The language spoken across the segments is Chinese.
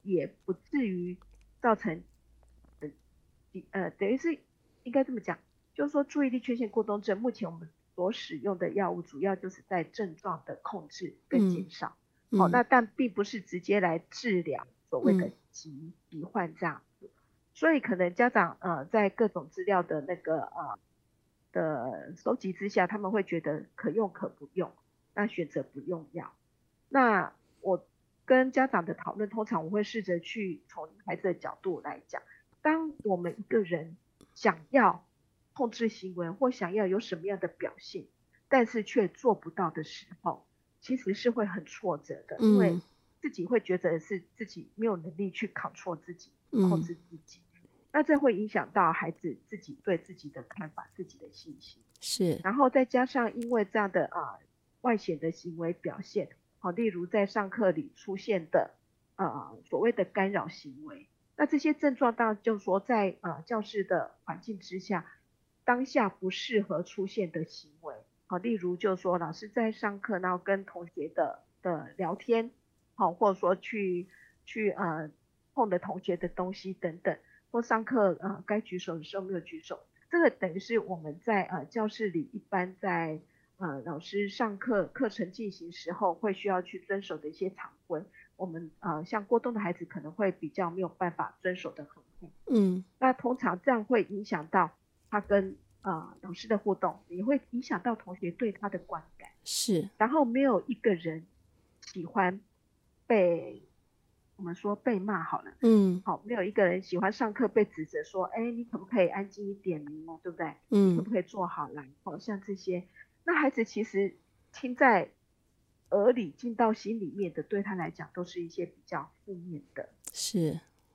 也不至于造成等于是应该这么讲，就是说注意力缺陷过动症目前我们所使用的药物主要就是在症状的控制跟减少，那但并不是直接来治疗所谓的疾患这样子，所以可能家长在各种资料的那个的收集之下，他们会觉得可用可不用，那选择不用药。那我跟家长的讨论，通常我会试着去从孩子的角度来讲，当我们一个人想要控制行为或想要有什么样的表现，但是却做不到的时候，其实是会很挫折的，因为自己会觉得是自己没有能力去 control 自己，控制自己，那这会影响到孩子自己对自己的看法、自己的信心。 是， 然后再加上因为这样的外显的行为表现，例如在上课里出现的所谓的干扰行为，那这些症状当然就是说在教室的环境之下，当下不适合出现的行为，例如就是说老师在上课然后跟同学的聊天，或者说去碰了同学的东西等等，或上课该举手的时候没有举手，这个等于是我们在教室里一般在老师上课课程进行时候会需要去遵守的一些常规，我们像过动的孩子可能会比较没有办法遵守的很好。那通常这样会影响到他跟老师的互动，也会影响到同学对他的观感。 是， 然后没有一个人喜欢被我们说被骂好了，没有一个人喜欢上课被指责说，你可不可以安静一点呢？对不对？你可不可以坐好来？像这些，那孩子其实听在耳里进到心里面的，对他来讲都是一些比较负面的， 是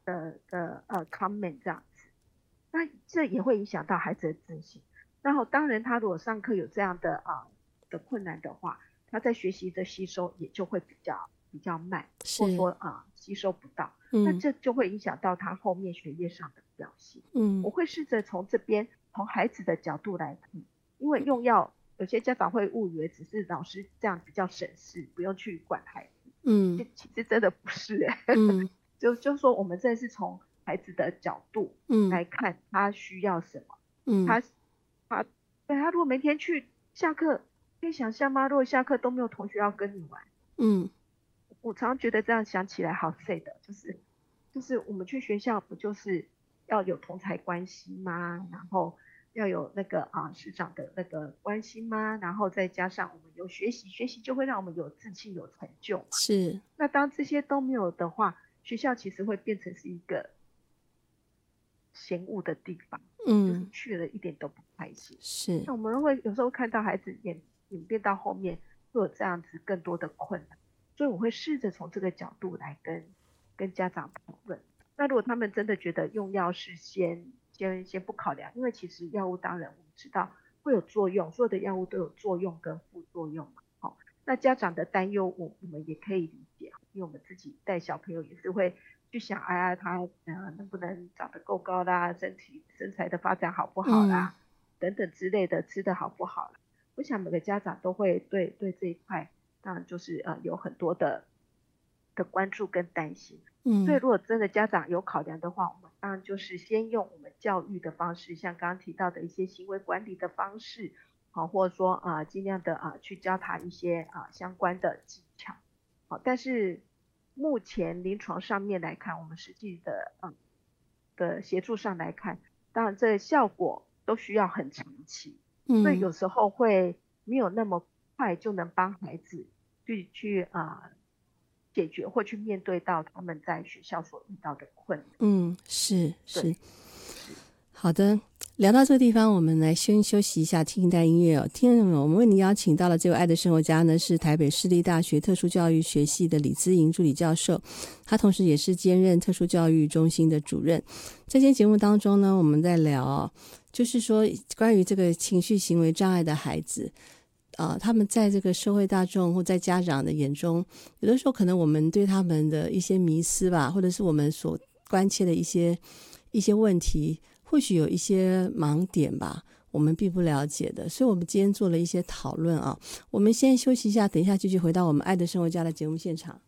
comment 这样子。那这也会影响到孩子的自信。然后当然他如果上课有这样的的困难的话，他在学习的吸收也就会比较慢，或者说吸收不到，那这就会影响到他后面学业上的表现。我会试着从这边从孩子的角度来看，因为用药有些家长会误以为只是老师这样比较省事，不用去管孩子，其实真的不是就说我们这是从孩子的角度来看他需要什么，他如果每天去下课，可以想象吗？如果下课都没有同学要跟你玩，我常常觉得这样想起来好 sad 的，就是我们去学校不就是要有同儕关系吗？然后要有那个师长的那个关心吗？然后再加上我们有学习就会让我们有自信有成就嘛。 是， 那当这些都没有的话，学校其实会变成是一个嫌恶的地方，就是去了一点都不开心。 是， 那我们会有时候看到孩子演变到后面会有这样子更多的困难，所以我会试着从这个角度来跟家长讨论。那如果他们真的觉得用药是先不考量，因为其实药物当然我们知道会有作用，所有的药物都有作用跟副作用嘛，那家长的担忧我们也可以理解，因为我们自己带小朋友也是会去想，他能不能长得够高啦，身材的发展好不好啦，等等之类的，吃的好不好啦。我想每个家长都会对这一块当然就是有很多的关注跟担心。所以如果真的家长有考量的话，我们当然就是先用我们教育的方式，像刚刚提到的一些行为管理的方式，或者说尽量的去教他一些相关的技巧。但是目前临床上面来看，我们实际的协助上来看，当然这个效果都需要很长期，所以有时候会没有那么快就能帮孩子去解决或去面对到他们在学校所遇到的困难。 是。好的，聊到这个地方，我们来先休息一下，听一段音乐哦。听众们，我们为您邀请到了这位爱的生活家呢，是台北市立大学特殊教育学系的李姿莹助理教授，他同时也是兼任特殊教育中心的主任。在今天节目当中呢，我们在聊就是说关于这个情绪行为障碍的孩子。他们在这个社会大众或在家长的眼中，有的时候可能我们对他们的一些迷思吧，或者是我们所关切的一些问题，或许有一些盲点吧，我们并不了解的，所以我们今天做了一些讨论啊。我们先休息一下，等一下继续回到我们爱的生活家的节目现场。